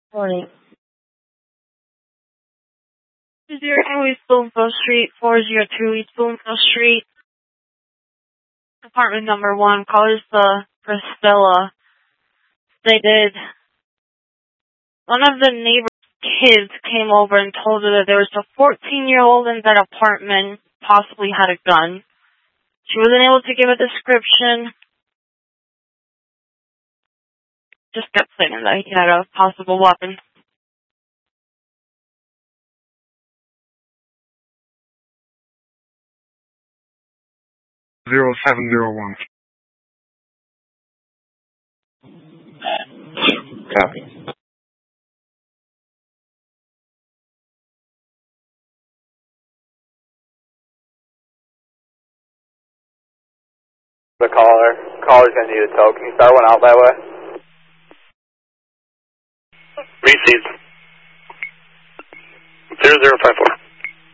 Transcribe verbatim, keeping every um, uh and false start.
Morning. zero two East Bloomfield Street, four zero two East Bloomfield Street, apartment number one, callers the Priscilla. They did. One of the neighbor's kids came over and told her that there was a fourteen-year-old in that apartment, possibly had a gun. She wasn't able to give a description. Just kept saying that he had a possible weapon. Zero seven zero one. Copy. The caller. Caller's gonna need a tow. Can you start one out that way? Received. Zero zero five four.